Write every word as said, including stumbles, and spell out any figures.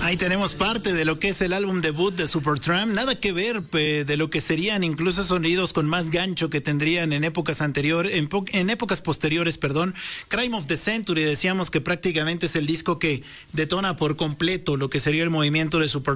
Ahí tenemos parte de lo que es el álbum debut de Supertramp, nada que ver pe, de lo que serían incluso sonidos con más gancho que tendrían en épocas anteriores, en, en épocas posteriores, perdón. Crime of the Century, decíamos que prácticamente es el disco que detona por completo lo que sería el movimiento de Supertramp.